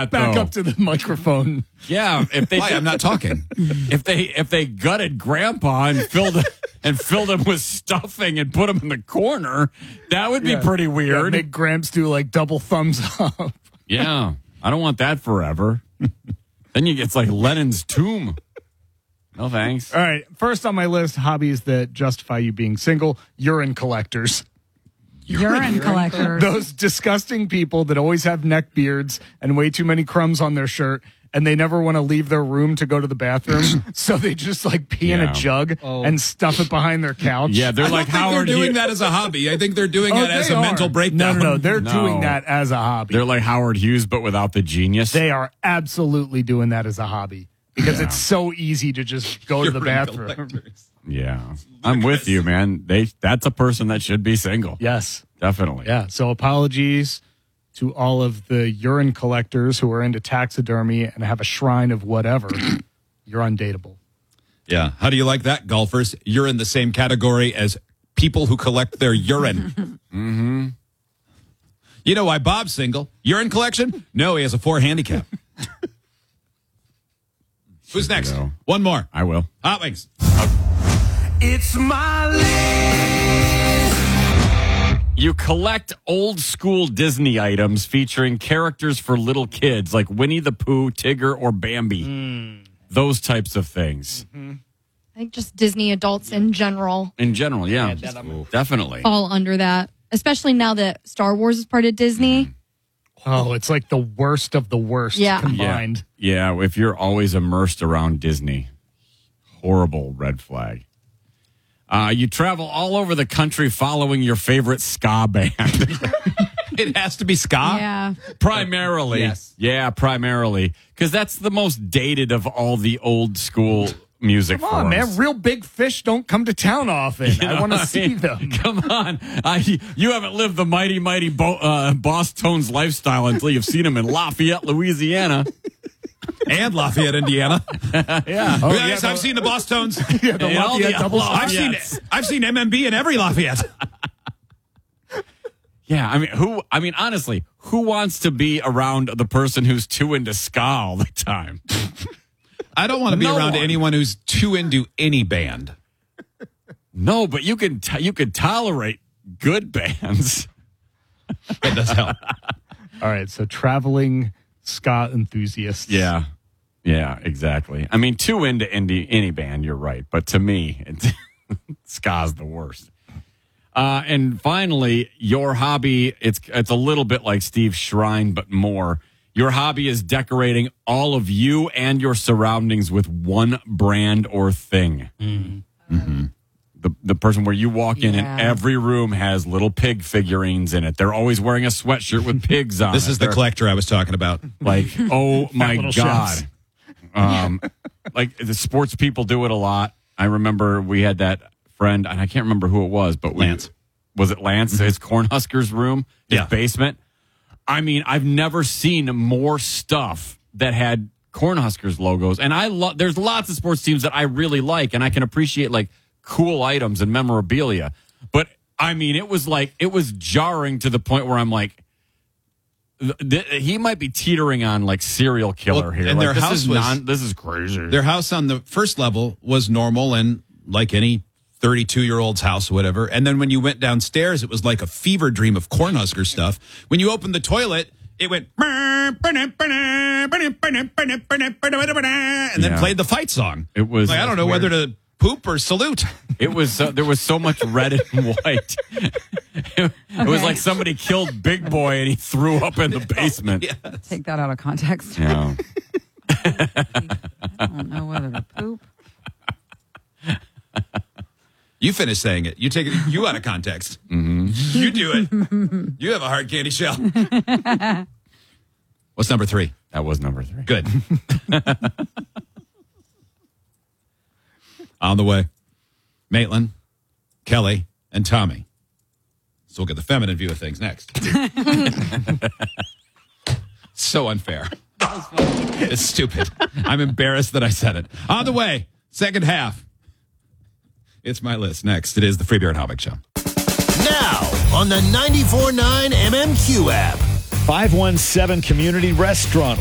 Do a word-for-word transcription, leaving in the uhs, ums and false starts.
that, back though. up to the microphone. Yeah, if they Why? I'm not talking. if they if they gutted Grandpa and filled and filled him with stuffing and put him in the corner, that would be Yeah. pretty Yeah, weird. make Gramps do like double thumbs up. Yeah, I don't want that forever. Then you get it's like Lenin's tomb. No thanks. All right. First on my list, hobbies that justify you being single, urine collectors. Urine collectors. Those disgusting people that always have neck beards and way too many crumbs on their shirt, and they never want to leave their room to go to the bathroom, so they just like pee in Yeah. a jug Oh. and stuff it behind their couch. Yeah, they're I don't like think Howard. they're doing Hughes. that as a hobby. I think they're doing Oh, that as they a are. mental breakdown. No, no, no. They're No. doing that as a hobby. They're like Howard Hughes, but without the genius. They are absolutely doing that as a hobby because Yeah. it's so easy to just go to the Urine bathroom. collectors. yeah, I'm with you, man. They that's a person that should be single. Yes. Definitely. Yeah. So apologies to all of the urine collectors who are into taxidermy and have a shrine of whatever. You're undateable. Yeah. How do you like that, golfers? You're in the same category as people who collect their urine. mm-hmm. You know why Bob's single? Urine collection? No, he has a four handicap. Who's next? go. One more. I will. Hot Wings. It's my list. You collect old school Disney items featuring characters for little kids like Winnie the Pooh, Tigger, or Bambi. Those types of things. I think just Disney adults in general In general, yeah. Definitely. fall under that, especially now that Star Wars is part of Disney. Oh, it's like the worst of the worst Yeah. Yeah. combined. Yeah, if you're always immersed around Disney, horrible red flag. Uh, you travel all over the country following your favorite ska band. It has to be ska. Yeah. Primarily. Yes. Yeah, primarily. Because that's the most dated of all the old school music Come on, forms. man. Real big fish don't come to town often. You know I want to what see mean? them. Come on. I, you haven't lived the mighty, mighty Bo, uh, Boss Tones lifestyle until you've seen them in Lafayette, Louisiana. And Lafayette, Indiana. Yeah. Oh, yes, yeah, I've the- seen the Boss Tones. Yeah, the And all the Lafayette double I've seen Lafayettes. I've seen M M B in every Lafayette. Yeah, I mean, who? I mean, honestly, who wants to be around the person who's too into ska all the time? I don't want to be No around one. anyone who's too into any band. No, but you can t- you could tolerate good bands. That does help. All right, so traveling ska enthusiasts. Yeah, yeah, exactly. I mean, too into indie, any band, you're right. But to me, it's, ska's the worst. Uh, and finally, your hobby, it's it's a little bit like Steve's shrine, but more. Your hobby is decorating all of you and your surroundings with one brand or thing. Mm-hmm. The, the person where you walk in Yeah. and every room has little pig figurines in it. They're always wearing a sweatshirt with pigs on This it. is the They're collector I was talking about. like, oh my little God. chefs. Um, like the sports people do it a lot. I remember we had that friend, and I can't remember who it was, but we, Lance. was it Lance? His Cornhuskers room, his Yeah. basement. I mean, I've never seen more stuff that had Cornhuskers logos, and I love. There's lots of sports teams that I really like, and I can appreciate like cool items and memorabilia. But I mean, it was like it was jarring to the point where I'm like, th- th- he might be teetering on like serial killer Well, here. and Like, their this house is was- non, this is crazy. Their house on the first level was normal and like any thirty-two-year-old's house or whatever. And then when you went downstairs, it was like a fever dream of Cornhusker stuff. When you opened the toilet, it went and then Yeah. played the fight song. It was- like, I don't know weird. whether to poop or salute. It was so, there was so much red and white. It, it was like somebody killed Big Boy and he threw up in the basement. Take that out of context. Yeah. I don't know whether to poop. You finish saying it. You take it you out of context. Mm-hmm. You do it. You have a hard candy shell. What's number three? That was number three. Good. On the way, Maitland, Kelly, and Tommy. So we'll get the feminine view of things next. So unfair. It's stupid. I'm embarrassed that I said it. On the way, second half. It's my list. Next, it is the Free Beer and Hobbit Show. Now on the ninety-four point nine M M Q app. five one seven Community Restaurant.